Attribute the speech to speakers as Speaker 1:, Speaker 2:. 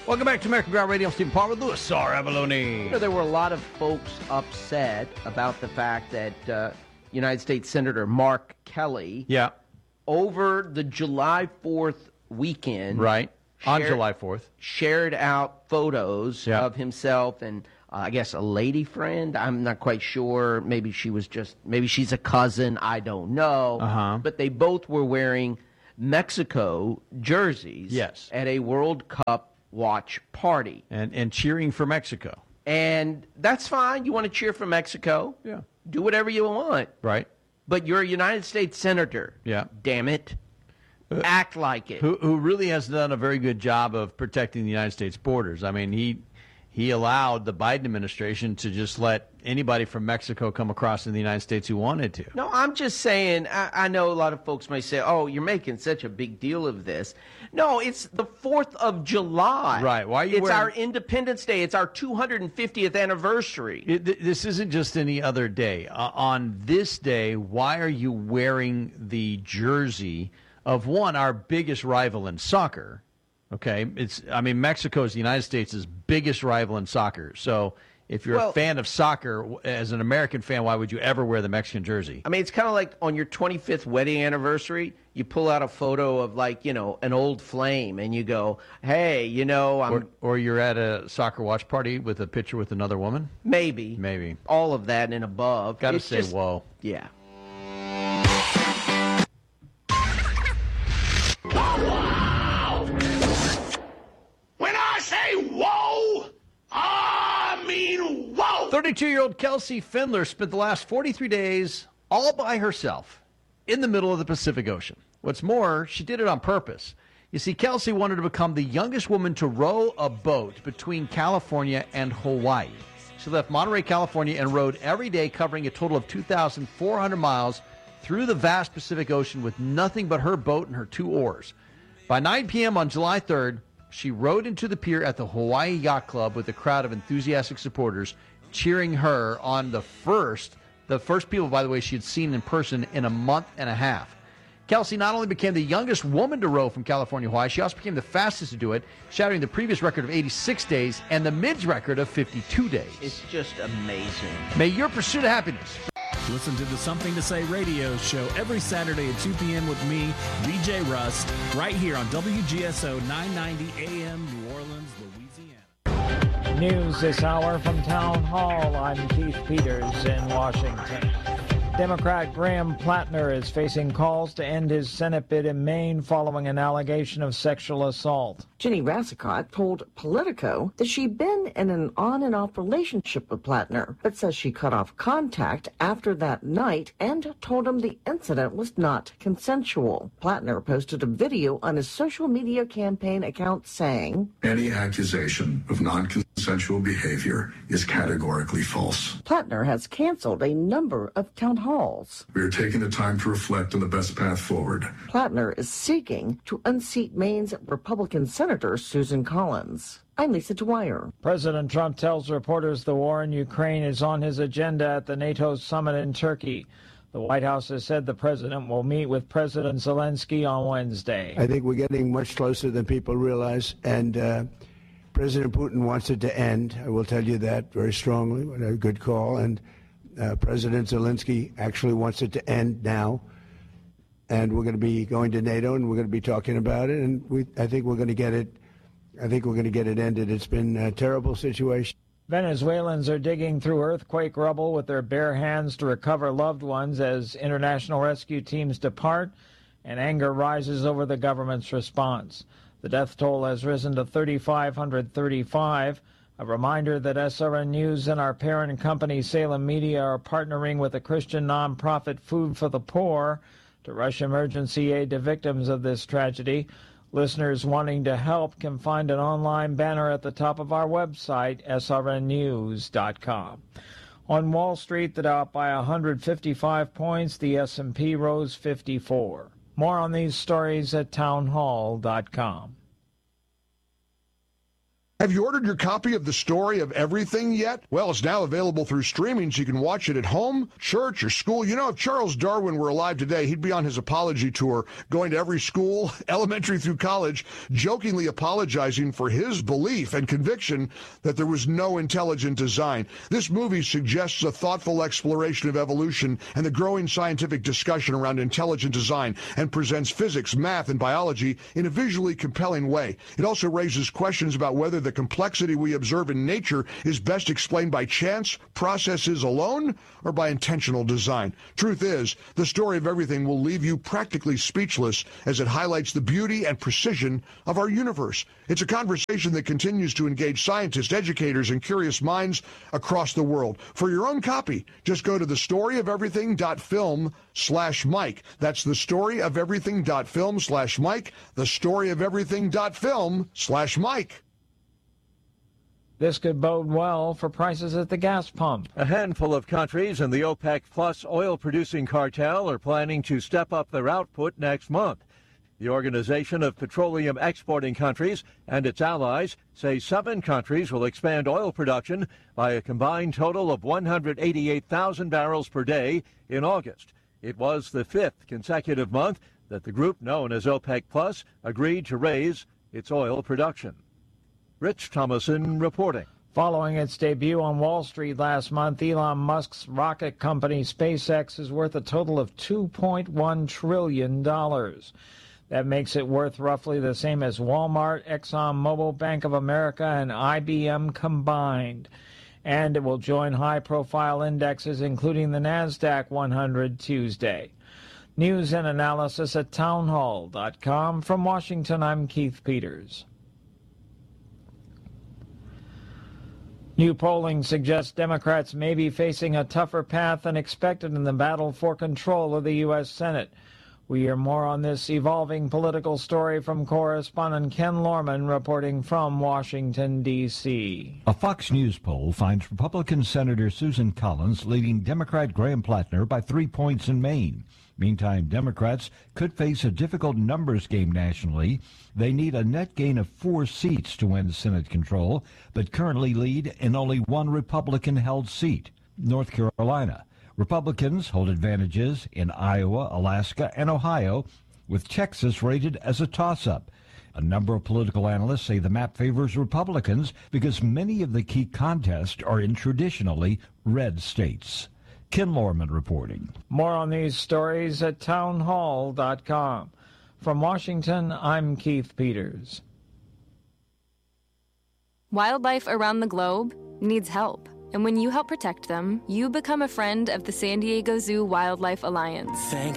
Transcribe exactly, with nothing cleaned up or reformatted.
Speaker 1: Welcome back to American Ground Radio. I'm Stephen Palmer with Louis Sar Abalone.
Speaker 2: You know, there were a lot of folks upset about the fact that uh, United States Senator Mark Kelly,
Speaker 1: yeah,
Speaker 2: over the July fourth weekend,
Speaker 1: right, on
Speaker 2: shared,
Speaker 1: July fourth,
Speaker 2: shared out photos
Speaker 1: yeah.
Speaker 2: of himself and uh, I guess a lady friend. I'm not quite sure. Maybe she was just, maybe she's a cousin. I don't know.
Speaker 1: Uh-huh.
Speaker 2: But they both were wearing Mexico jerseys
Speaker 1: yes.
Speaker 2: at a World Cup watch party.
Speaker 1: And and cheering for Mexico.
Speaker 2: And that's fine. You want to cheer for Mexico?
Speaker 1: Yeah.
Speaker 2: Do whatever you want.
Speaker 1: Right.
Speaker 2: But you're a United States senator.
Speaker 1: Yeah.
Speaker 2: Damn it. Uh, Act like it.
Speaker 1: Who who really has done a very good job of protecting the United States borders. I mean, he he allowed the Biden administration to just let anybody from Mexico come across in the United States who wanted to.
Speaker 2: No, I'm just saying, I, I know a lot of folks may say, oh, you're making such a big deal of this. No, it's the fourth of July.
Speaker 1: Right. Why are you
Speaker 2: It's
Speaker 1: wearing...
Speaker 2: our Independence Day. It's our two hundred fiftieth anniversary.
Speaker 1: It, th- this isn't just any other day. Uh, on this day, why are you wearing the jersey of, one, our biggest rival in soccer? Okay, it's. I mean, Mexico is the United States' biggest rival in soccer. So if you're
Speaker 2: well,
Speaker 1: a fan of soccer, as an American fan, why would you ever wear the Mexican jersey?
Speaker 2: I mean, it's kind of like on your twenty-fifth wedding anniversary, you pull out a photo of, like, you know, an old flame, and you go, hey, you know, I'm...
Speaker 1: Or, or you're at a soccer watch party with a picture with another woman?
Speaker 2: Maybe.
Speaker 1: Maybe.
Speaker 2: All of that and above.
Speaker 1: Got to
Speaker 2: It's
Speaker 1: say,
Speaker 2: just,
Speaker 1: whoa.
Speaker 2: Yeah.
Speaker 1: thirty-two-year-old Kelsey Findler spent the last forty-three days all by herself in the middle of the Pacific Ocean. What's more, she did it on purpose. You see, Kelsey wanted to become the youngest woman to row a boat between California and Hawaii. She left Monterey, California, and rowed every day, covering a total of two thousand four hundred miles through the vast Pacific Ocean with nothing but her boat and her two oars. By nine p.m. on July third, she rowed into the pier at the Hawaii Yacht Club with a crowd of enthusiastic supporters cheering her on the first, the first people, by the way, she had seen in person in a month and a half. Kelsey not only became the youngest woman to row from California to Hawaii, she also became the fastest to do it, shattering the previous record of eighty-six days and the Mids record of fifty-two days.
Speaker 2: It's just amazing.
Speaker 1: May your pursuit of happiness.
Speaker 3: Listen to the Something to Say radio show every Saturday at two p.m. with me, D J Rust, right here on W G S O nine ninety A M New Orleans, Louisiana.
Speaker 4: News this hour from Town Hall. I'm Keith Peters in Washington. Democrat Graham Plattner is facing calls to end his Senate bid in Maine following an allegation of sexual assault.
Speaker 5: Ginny Rassicot told Politico that she'd been in an on-and-off relationship with Plattner, but says she cut off contact after that night and told him the incident was not consensual. Plattner posted a video on his social media campaign account saying,
Speaker 6: "Any accusation of non-consensual behavior is categorically false."
Speaker 5: Plattner has canceled a number of town halls.
Speaker 6: We are taking the time to reflect on the best path forward.
Speaker 5: Plattner is seeking to unseat Maine's Republican Senator Susan Collins. I'm Lisa Dwyer.
Speaker 4: President Trump tells reporters the war in Ukraine is on his agenda at the NATO summit in Turkey. The White House has said the president will meet with President Zelensky on Wednesday.
Speaker 7: I think we're getting much closer than people realize, and uh, President Putin wants it to end. I will tell you that very strongly. What a good call. And uh, President Zelensky actually wants it to end now. And we're going to be going to NATO, and we're going to be talking about it. And we, I think we're going to get it. I think we're going to get it ended. It's been a terrible situation.
Speaker 4: Venezuelans are digging through earthquake rubble with their bare hands to recover loved ones as international rescue teams depart, and anger rises over the government's response. The death toll has risen to three thousand five hundred thirty-five. A reminder that S R N News and our parent company Salem Media are partnering with the Christian nonprofit Food for the Poor to rush emergency aid to victims of this tragedy. Listeners wanting to help can find an online banner at the top of our website, S R N news dot com. On Wall Street, the Dow up by one hundred fifty-five points, the S and P rose fifty-four. More on these stories at town hall dot com.
Speaker 8: Have you ordered your copy of The Story of Everything yet? Well, it's now available through streaming, so you can watch it at home, church, or school. You know, if Charles Darwin were alive today, he'd be on his apology tour, going to every school, elementary through college, jokingly apologizing for his belief and conviction that there was no intelligent design. This movie suggests a thoughtful exploration of evolution and the growing scientific discussion around intelligent design, and presents physics, math, and biology in a visually compelling way. It also raises questions about whether the complexity we observe in nature is best explained by chance processes alone or by intentional design. Truth is, The Story of Everything will leave you practically speechless as it highlights the beauty and precision of our universe. It's a conversation that continues to engage scientists, educators, and curious minds across the world. For your own copy, just go to thestoryofeverything.film slash Mike. That's thestoryofeverything.film slash Mike, thestoryofeverything.film slash Mike.
Speaker 4: This could bode well for prices at the gas pump.
Speaker 9: A handful of countries in the OPEC Plus oil-producing cartel are planning to step up their output next month. The Organization of Petroleum Exporting Countries and its allies say seven countries will expand oil production by a combined total of one hundred eighty-eight thousand barrels per day in August. It was the fifth consecutive month that the group known as OPEC Plus agreed to raise its oil production. Rich Thomason reporting.
Speaker 4: Following its debut on Wall Street last month, Elon Musk's rocket company SpaceX is worth a total of two point one trillion dollars. That makes it worth roughly the same as Walmart, ExxonMobil, Bank of America, and I B M combined. And it will join high-profile indexes, including the NASDAQ one hundred Tuesday. News and analysis at townhall dot com. From Washington, I'm Keith Peters. New polling suggests Democrats may be facing a tougher path than expected in the battle for control of the U S Senate. We hear more on this evolving political story from correspondent Ken Lorman reporting from Washington, D C
Speaker 10: A Fox News poll finds Republican Senator Susan Collins leading Democrat Graham Plattner by three points in Maine. Meantime, Democrats could face a difficult numbers game nationally. They need a net gain of four seats to win Senate control, but currently lead in only one Republican-held seat, North Carolina. Republicans hold advantages in Iowa, Alaska, and Ohio, with Texas rated as a toss-up. A number of political analysts say the map favors Republicans because many of the key contests are in traditionally red states. Ken Lorman reporting.
Speaker 4: More on these stories at townhall dot com. From Washington, I'm Keith Peters.
Speaker 11: Wildlife around the globe needs help. And when you help protect them, you become a friend of the San Diego Zoo Wildlife Alliance.
Speaker 12: Thank